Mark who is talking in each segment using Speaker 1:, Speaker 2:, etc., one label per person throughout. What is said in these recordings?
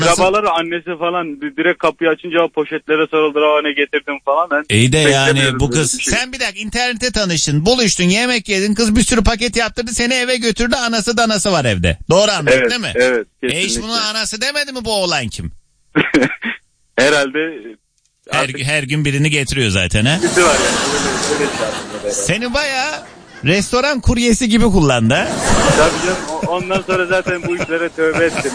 Speaker 1: Akrabaları, annesi falan direkt kapıyı açınca poşetlere sarıldı, ne getirdim falan. Ben
Speaker 2: İyi de yani bu
Speaker 1: böyle
Speaker 2: kız...
Speaker 1: bir şey.
Speaker 2: Sen bir dakika internette tanıştın, buluştun, yemek yedin, kız bir sürü paket yaptırdı, seni eve götürdü, anası danası var evde. Doğru anladık
Speaker 1: Evet,
Speaker 2: değil mi?
Speaker 1: evet, kesinlikle.
Speaker 2: Hiç bunun anası demedi mi bu oğlan kim?
Speaker 1: Herhalde
Speaker 2: Her gün birini getiriyor zaten ha.
Speaker 1: birisi var yani. Öyle şey.
Speaker 2: Seni bayağı restoran kuryesi gibi kullandı ha.
Speaker 1: Tabii canım, ondan sonra zaten bu işlere tövbe ettim.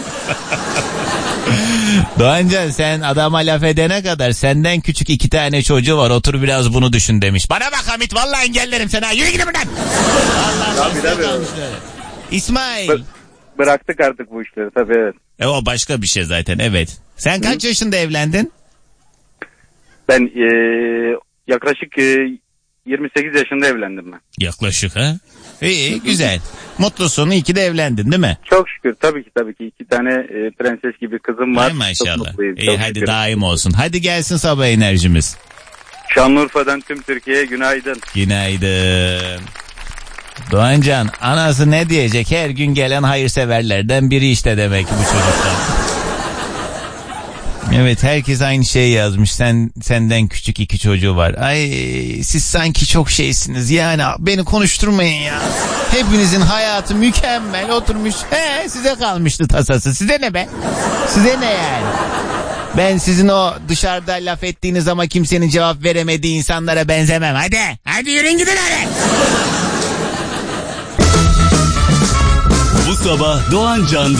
Speaker 2: Doğancan, sen adama laf edene kadar senden küçük 2 tane çocuğu var, otur biraz bunu düşün demiş. Bana bak Hamit, vallahi engellerim seni ha, yürü gidin buradan.
Speaker 1: Tabii.
Speaker 2: İsmail.
Speaker 1: Bıraktık artık bu işleri tabii, evet.
Speaker 2: O başka bir şey zaten, evet. Sen kaç yaşında evlendin?
Speaker 1: Ben yaklaşık 28 yaşında evlendim ben.
Speaker 2: Yaklaşık ha? İyi, güzel. Mutlusun, iyi ki de evlendin değil mi?
Speaker 1: Çok şükür, tabii ki 2 tane prenses gibi kızım var.
Speaker 2: Ay maşallah.
Speaker 1: Çok mutluyum,
Speaker 2: İyi,
Speaker 1: çok
Speaker 2: hadi
Speaker 1: şükür.
Speaker 2: daim olsun. Hadi gelsin sabah enerjimiz.
Speaker 1: Şanlıurfa'dan tüm Türkiye'ye günaydın.
Speaker 2: Günaydın. Doğancan, anası ne diyecek? Her gün gelen hayırseverlerden biri işte demek ki bu çocuklar. Evet, herkes aynı şeyi yazmış. Senden küçük 2 çocuğu var. Ay, siz sanki çok şeysiniz. Yani beni konuşturmayın ya. Hepinizin hayatı mükemmel oturmuş. Size kalmıştı tasası. Size ne be? Size ne yani? Ben sizin o dışarıda laf ettiğiniz ama kimsenin cevap veremediği insanlara benzemem. Hadi yürüyün gidin hadi.
Speaker 3: Bu sabah Doğan Can'da